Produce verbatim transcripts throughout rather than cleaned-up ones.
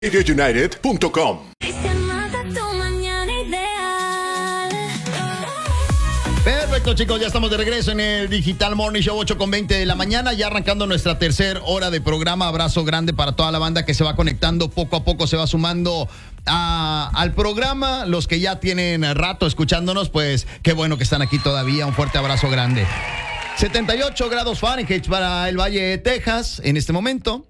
radio united punto com. Perfecto, chicos, ya estamos de regreso en el Digital Morning Show, ocho con veinte de la mañana, ya arrancando nuestra tercera hora de programa. Abrazo grande para toda la banda que se va conectando, poco a poco se va sumando a, al programa. Los que ya tienen rato escuchándonos, pues qué bueno que están aquí todavía. Un fuerte abrazo grande. setenta y ocho grados Fahrenheit para el Valle de Texas en este momento.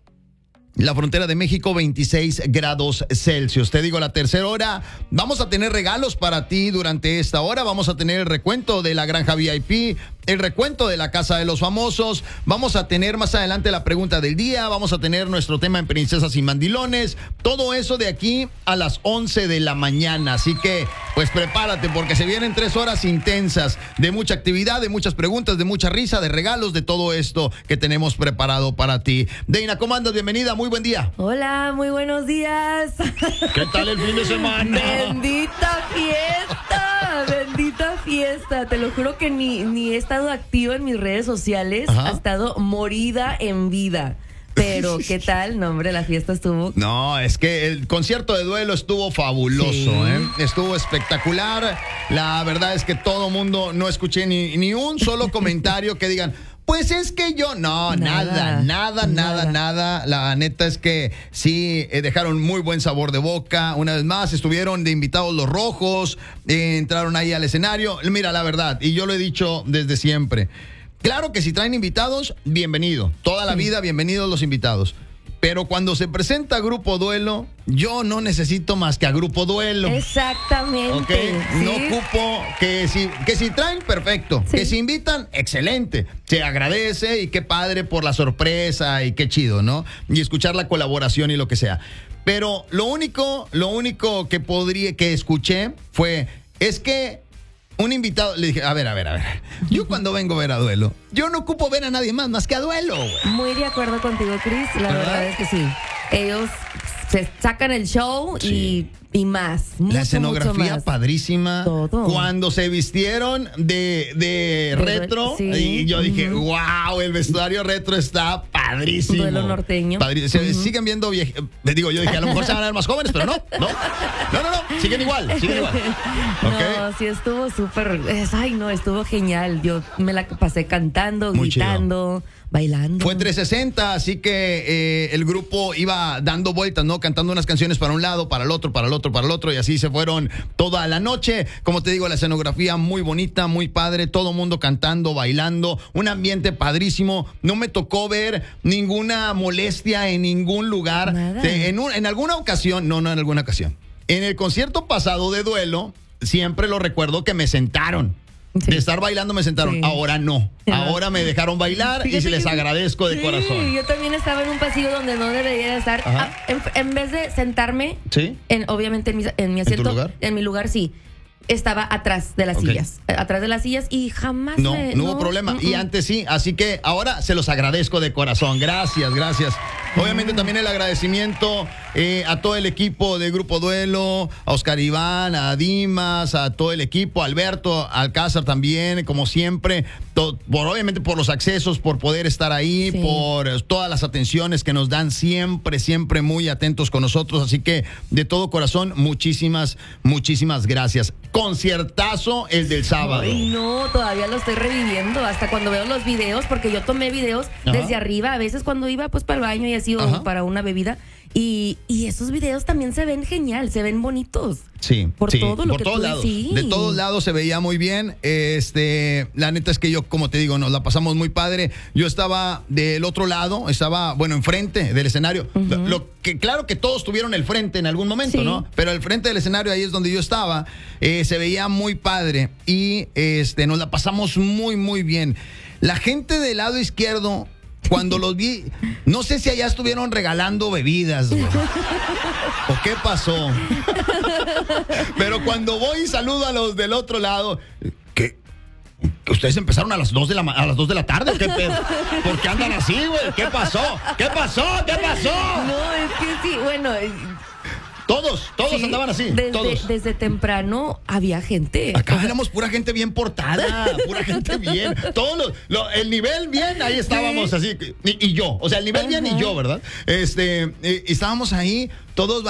La frontera de México, veintiséis grados Celsius. Te digo, la tercera hora, vamos a tener regalos para ti durante esta hora. Vamos a tener el recuento de la Granja V I P, el recuento de la Casa de los Famosos. Vamos a tener más adelante la pregunta del día. Vamos a tener nuestro tema en Princesas y Mandilones. Todo eso de aquí a las once de la mañana. Así que, pues prepárate porque se vienen tres horas intensas de mucha actividad, de muchas preguntas, de mucha risa, de regalos, de todo esto que tenemos preparado para ti. Deina, ¿cómo andas? Bienvenida. Muy buen día. Hola, muy buenos días. ¿Qué tal el fin de semana? Bendita fiesta, bendita fiesta. Te lo juro que ni, ni he estado activa en mis redes sociales. Ajá. Ha estado morida en vida. Pero, ¿qué tal? No, hombre, la fiesta estuvo... No, es que el concierto de Duelo estuvo fabuloso, Sí. ¿eh? Estuvo espectacular. La verdad es que todo mundo, no escuché ni, ni un solo comentario que digan... Pues es que yo, no, nada, nada, nada, nada, nada. La neta es que sí, eh, dejaron muy buen sabor de boca. Una vez más, estuvieron de invitados los Rojos, eh, entraron ahí al escenario. Mira, la verdad, y yo lo he dicho desde siempre. Claro que si traen invitados, bienvenido. Toda la vida, bienvenidos los invitados. Pero cuando se presenta Grupo Duelo, yo no necesito más que a Grupo Duelo. Exactamente. ¿Ok? ¿sí? No ocupo que si, que si traen, perfecto. Sí. Que si invitan, excelente. Se agradece y qué padre por la sorpresa y qué chido, ¿no? Y escuchar la colaboración y lo que sea. Pero lo único, lo único que podría, que escuché fue, es que un invitado, le dije, a ver, a ver, a ver. Yo cuando vengo a ver a Duelo, yo no ocupo ver a nadie más, más que a Duelo, güey. Muy de acuerdo contigo, Chris. La ¿verdad? verdad es que sí. Ellos se sacan el show Sí. y, y más. Mucho, La escenografía mucho más. padrísima. Todo. Cuando se vistieron de, de retro, sí. y yo dije, Ujú. wow, el vestuario retro está padrísimo. Duelo norteño. Padrí- se Ujú. siguen viendo viejitos. Digo, yo dije, a lo mejor se van a ver más jóvenes, pero no, no. No, no, no, siguen igual, siguen igual. ¿Ok? No, sí estuvo súper, es- ay no, estuvo genial. Yo me la pasé cantando, Muy chido. gritando, bailando. Fue trescientos sesenta, así que eh, el grupo iba dando vueltas, ¿no? Cantando unas canciones para un lado, para el otro, para el otro, para el otro, y así se fueron toda la noche. Como te digo, la escenografía muy bonita, muy padre, todo mundo cantando, bailando, un ambiente padrísimo. No me tocó ver ninguna molestia en ningún lugar. Nada. De- en, un- en alguna ocasión, no, no en alguna ocasión. En el concierto pasado de Duelo, siempre lo recuerdo que me sentaron. Sí. De estar bailando me sentaron. Sí. Ahora no. Ajá. Ahora me dejaron bailar y Fíjate se les que- agradezco de sí, corazón. yo también estaba en un pasillo donde no debería de estar. Ajá. Ah, en, en vez de sentarme, ¿Sí? en, obviamente en mi, en mi ¿En tu asiento, lugar? en mi lugar sí. Estaba atrás de las Ok. sillas. eh, Atrás de las sillas y jamás No, me- no hubo problema. mm, Y mm. antes sí, así que ahora se los agradezco de corazón. Gracias, gracias. Obviamente también el agradecimiento eh, a todo el equipo de Grupo Duelo, a Oscar Iván, a Dimas, a todo el equipo, a Alberto, a Alcázar también, como siempre, to- por obviamente por los accesos, por poder estar ahí, Sí. por todas las atenciones que nos dan siempre, siempre muy atentos con nosotros. Así que de todo corazón, muchísimas, muchísimas gracias. Conciertazo el del sábado. Ay, no, todavía lo estoy reviviendo hasta cuando veo los videos, porque yo tomé videos Ajá. desde arriba, a veces cuando iba pues para el baño y así, o Ajá. para una bebida. Y, y esos videos también se ven genial, se ven bonitos. Sí, Por sí, todo lo por que todos tú- lados. sí. De todos lados se veía muy bien. Este, la neta es que yo, como te digo, nos la pasamos muy padre. Yo estaba del otro lado, estaba, bueno, enfrente del escenario. Ujú. Lo que claro que todos tuvieron el frente en algún momento, Sí. ¿no? Pero el frente del escenario ahí es donde yo estaba. Eh, se veía muy padre y este, nos la pasamos muy, muy bien. La gente del lado izquierdo, cuando los vi, no sé si allá estuvieron regalando bebidas, güey. ¿O qué pasó? Pero cuando voy y saludo a los del otro lado, ¿qué? ¿Ustedes empezaron a las dos de la ma- a las dos de la tarde o qué pedo? ¿Por qué andan así, güey? ¿Qué pasó? ¿Qué pasó? ¿Qué pasó? No, es que sí, bueno, eh, Todos, todos Sí, andaban así, desde, todos. Desde temprano había gente. Acá éramos pura gente bien portada, pura gente bien. Todos los, lo- el nivel bien, ahí estábamos Sí. así. Y, y yo, o sea, el nivel bien y Ajá. yo, ¿verdad? Este, eh, estábamos ahí, todos